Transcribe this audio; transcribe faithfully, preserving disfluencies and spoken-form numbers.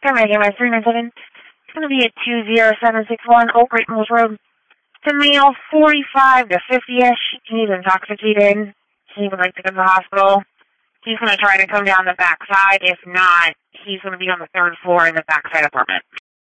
Come right here, my three nine seven. It's going to be at two zero seven six one Oak Ridge Mills Road. It's a male, forty-five to fifty-ish. He's intoxicated. He would like to go to the hospital. He's going to try to come down the back side. If not, he's going to be on the third floor in the backside apartment.